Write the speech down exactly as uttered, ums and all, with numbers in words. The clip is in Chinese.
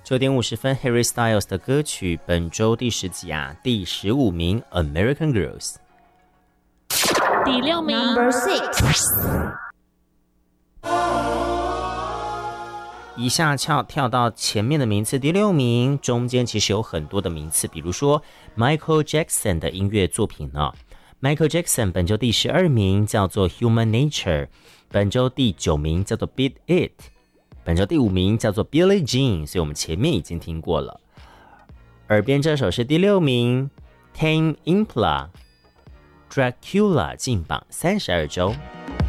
九点五十分 Harry Styles 的歌曲，本周第十集啊，第十五名 American Girls。 第六名 Number six。 一下跳跳到前面的名次第六名，中间其实有很多的名次，比如说 Michael Jackson 的音乐作品呢。Michael Jackson 本周第十二名叫做 Human Nature， 本周第九名叫做 Beat It， 本周第五名叫做 Billie Jean， 所以我们前面已经听过了。耳边这首是第六名 Tame Impala Dracula 进榜三十二周。